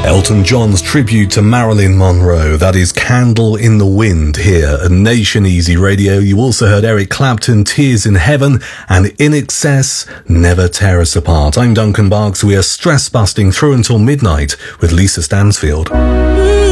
Elton John's tribute to Marilyn Monroe. That is Candle in the Wind here at Nation Easy Radio. You also heard Eric Clapton, Tears in Heaven, and In Excess, Never Tear Us Apart. I'm Duncan Barks. We are stress busting through until midnight with Lisa Stansfield.